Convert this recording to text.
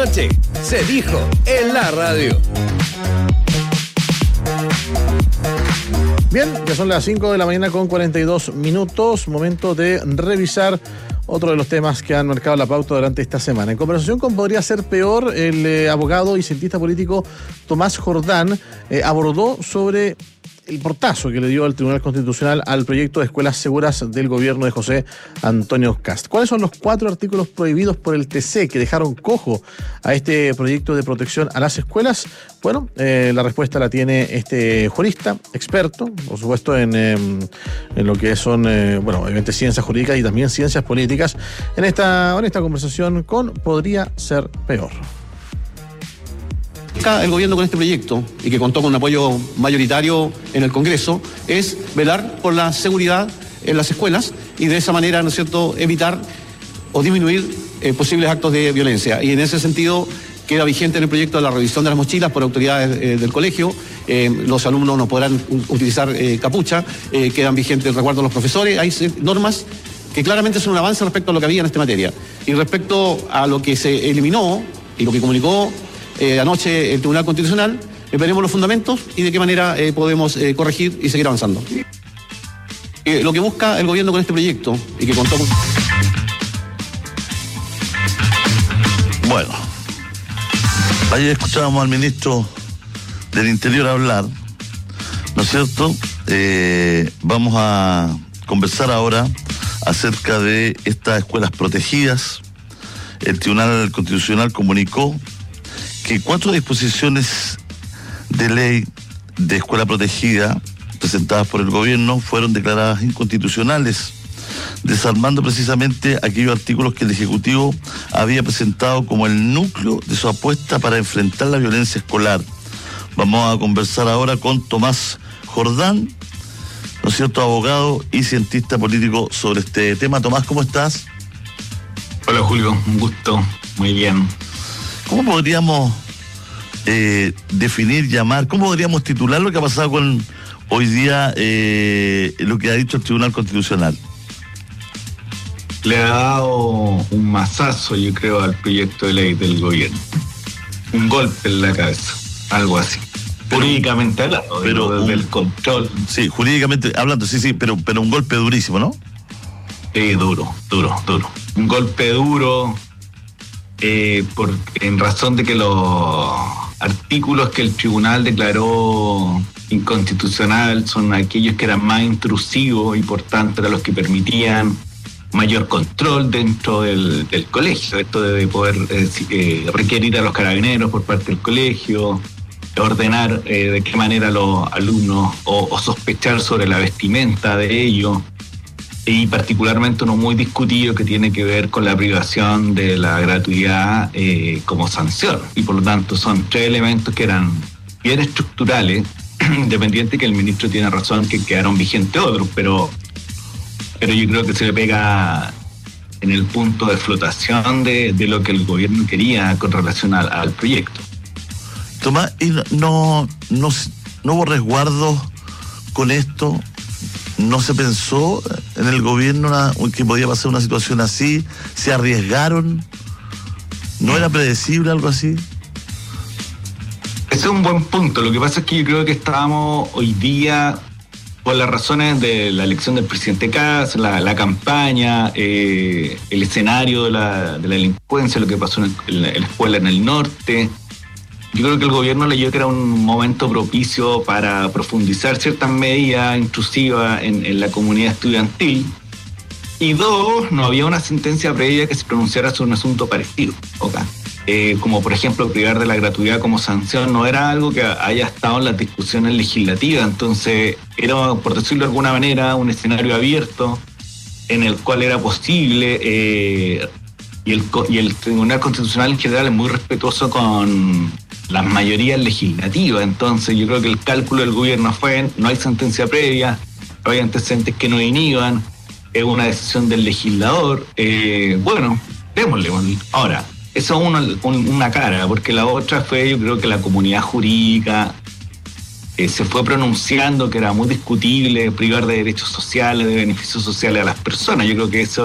Noche se dijo en la radio. Bien, ya son las 5 de la mañana con 42 minutos. Momento de revisar otro de los temas que han marcado la pauta durante esta semana. En conversación con Podría Ser Peor, el abogado y cientista político Tomás Jordán abordó sobre el portazo que le dio el Tribunal Constitucional al proyecto de escuelas seguras del gobierno de José Antonio Kast. ¿Cuáles son los 4 artículos prohibidos por el TC que dejaron cojo a este proyecto de protección a las escuelas? Bueno, la respuesta la tiene este jurista, experto, por supuesto, en lo que son, obviamente ciencias jurídicas y también ciencias políticas, en esta conversación con Podría Ser Peor. El gobierno con este proyecto, y que contó con un apoyo mayoritario en el Congreso, es velar por la seguridad en las escuelas y de esa manera, ¿no es cierto?, evitar o disminuir posibles actos de violencia. Y en ese sentido queda vigente en el proyecto la revisión de las mochilas por autoridades del colegio. Los alumnos no podrán utilizar capucha, quedan vigentes el resguardo de los profesores. Hay normas que claramente son un avance respecto a lo que había en esta materia. Y respecto a lo que se eliminó y lo que comunicó anoche el Tribunal Constitucional, veremos los fundamentos y de qué manera podemos corregir y seguir avanzando. Lo que busca el gobierno con este proyecto y que contó con... Bueno, ayer escuchábamos al ministro del Interior hablar, ¿no es cierto? Vamos a conversar ahora acerca de estas escuelas protegidas. El Tribunal Constitucional comunicó que 4 disposiciones de ley de escuela protegida presentadas por el gobierno fueron declaradas inconstitucionales, desarmando precisamente aquellos artículos que el Ejecutivo había presentado como el núcleo de su apuesta para enfrentar la violencia escolar. Vamos a conversar ahora con Tomás Jordán, ¿no es cierto?, abogado y cientista político sobre este tema. Tomás, ¿cómo estás? Hola Julio, un gusto, muy bien. ¿Cómo podríamos definir, llamar, cómo podríamos titular lo que ha pasado con hoy día lo que ha dicho el Tribunal Constitucional? Le ha dado un mazazo, yo creo, al proyecto de ley del gobierno. Un golpe en la cabeza, algo así. Jurídicamente hablando, pero del control. Sí, jurídicamente hablando, sí, pero un golpe durísimo, ¿no? Sí, duro. Un golpe duro, en razón de que los artículos que el tribunal declaró inconstitucional son aquellos que eran más intrusivos y por tanto eran los que permitían mayor control dentro del colegio. Esto de poder requerir a los carabineros por parte del colegio, ordenar de qué manera los alumnos o sospechar sobre la vestimenta de ellos. Y particularmente uno muy discutido que tiene que ver con la privación de la gratuidad como sanción. Y por lo tanto son 3 elementos que eran bien estructurales, independiente que el ministro tiene razón que quedaron vigentes otros, pero yo creo que se le pega en el punto de flotación de lo que el gobierno quería con relación al proyecto. Tomás, ¿y no hubo resguardos con esto? ¿No se pensó en el gobierno que podía pasar una situación así? ¿Se arriesgaron? ¿No era predecible algo así? Ese es un buen punto. Lo que pasa es que yo creo que estábamos hoy día, por las razones de la elección del presidente Kast, la campaña, el escenario de la delincuencia, lo que pasó en la escuela en el norte. Yo creo que el gobierno leyó que era un momento propicio para profundizar ciertas medidas intrusivas en la comunidad estudiantil. Y 2, no había una sentencia previa que se pronunciara sobre un asunto parecido. Como por ejemplo privar de la gratuidad como sanción, no era algo que haya estado en las discusiones legislativas. Entonces era, por decirlo de alguna manera, un escenario abierto en el cual era posible, y el Tribunal Constitucional en general es muy respetuoso con las mayorías legislativas. Entonces yo creo que el cálculo del gobierno fue: no hay sentencia previa, no hay antecedentes que nos inhiban, es una decisión del legislador. Bueno, démosle. Ahora, eso es una cara, porque la otra fue, yo creo que la comunidad jurídica se fue pronunciando que era muy discutible privar de derechos sociales, de beneficios sociales a las personas. Yo creo que eso